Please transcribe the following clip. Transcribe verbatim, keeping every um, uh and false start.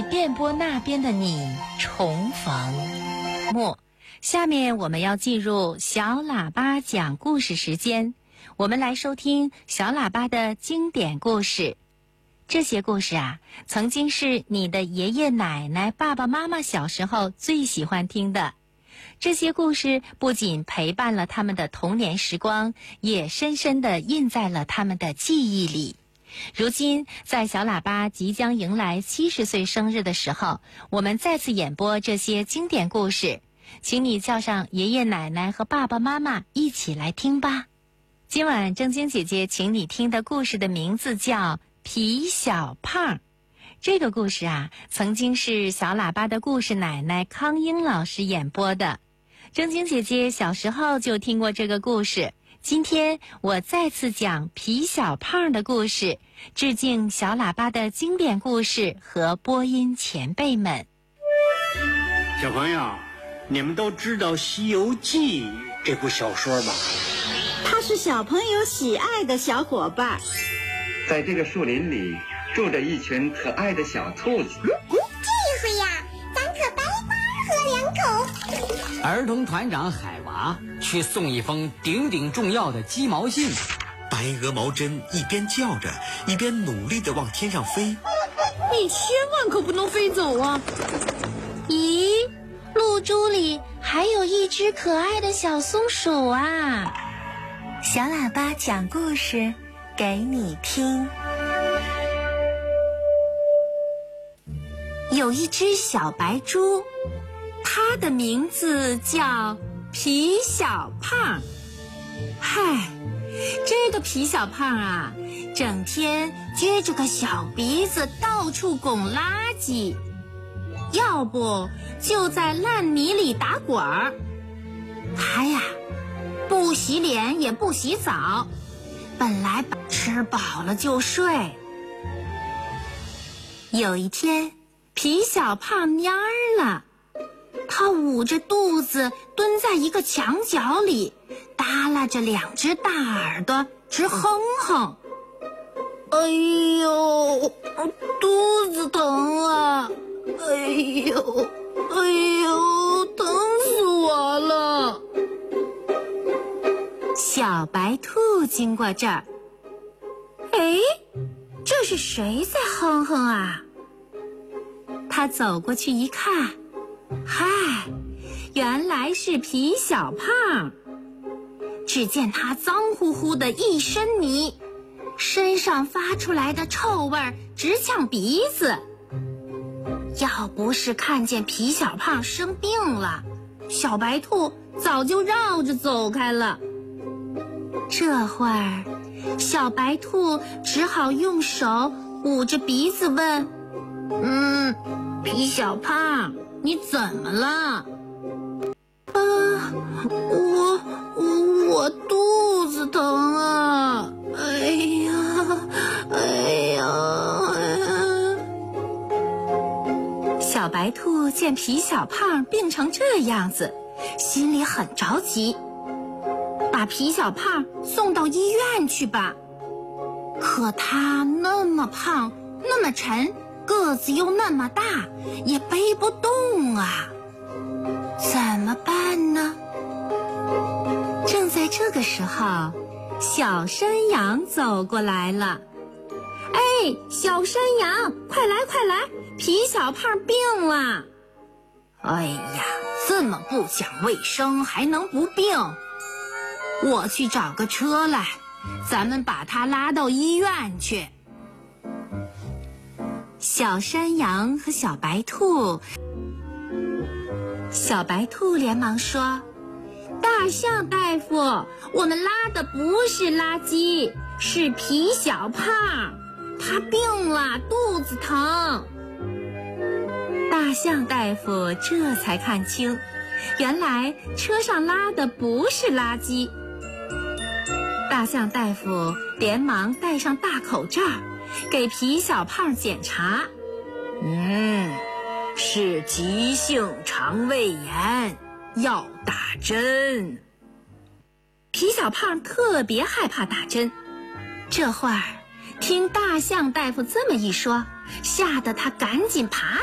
电波那边的你重逢。末，下面我们要进入小喇叭讲故事时间，我们来收听小喇叭的经典故事。这些故事啊，曾经是你的爷爷奶奶、爸爸妈妈小时候最喜欢听的。这些故事不仅陪伴了他们的童年时光，也深深地印在了他们的记忆里。如今，在小喇叭即将迎来七十岁生日的时候，我们再次演播这些经典故事，请你叫上爷爷奶奶和爸爸妈妈一起来听吧。今晚正晶姐姐请你听的故事的名字叫皮小胖。这个故事啊，曾经是小喇叭的故事奶奶康英老师演播的。正晶姐姐小时候就听过这个故事，今天我再次讲皮小胖的故事，致敬小喇叭的经典故事和播音前辈们。 小朋友，你们都知道《西游记》这部小说吧？ 它是小朋友喜爱的小伙伴。 在这个树林里住着一群可爱的小兔子。 这回呀，咱可白花喝两口。 儿童团长海娃去送一封顶顶重要的鸡毛信。 白鹅毛针一边叫着，一边努力地往天上飞。 你千万可不能飞走啊！ 咦，露珠里还有一只可爱的小松鼠啊！ 小喇叭讲故事给你听。有一只小白猪，它的名字叫皮小胖。嗨，这个皮小胖啊，整天撅着个小鼻子到处拱垃圾，要不就在烂泥里打滚儿。他呀，不洗脸也不洗澡，本来吃饱了就睡。有一天，皮小胖蔫儿了，他捂着肚子蹲在一个墙角里，耷拉着两只大耳朵直哼哼。哎呦，肚子疼啊！哎呦，哎呦，疼死我了！小白兔经过这儿，哎，这是谁在哼哼啊？他走过去一看，嗨，原来是皮小胖。只见他脏乎乎的一身泥，身上发出来的臭味直呛鼻子。要不是看见皮小胖生病了，小白兔早就绕着走开了。这会儿，小白兔只好用手捂着鼻子问：嗯，皮小胖，你怎么了？啊，我我肚子疼啊！哎呀，哎呀，哎呀！小白兔见皮小胖病成这样子，心里很着急，把皮小胖送到医院去吧。可他那么胖，那么沉，个子又那么大，也背不动啊，怎么办呢？正在这个时候，小山羊走过来了。哎，小山羊，快来快来，皮小胖病了。哎呀，这么不讲卫生还能不病？我去找个车来，咱们把他拉到医院去。小山羊和小白兔，小白兔连忙说：大象大夫，我们拉的不是垃圾，是皮小胖，他病了，肚子疼。大象大夫这才看清，原来车上拉的不是垃圾。大象大夫连忙戴上大口罩，给皮小胖检查。嗯，是急性肠胃炎，要打针。皮小胖特别害怕打针，这会儿听大象大夫这么一说，吓得他赶紧爬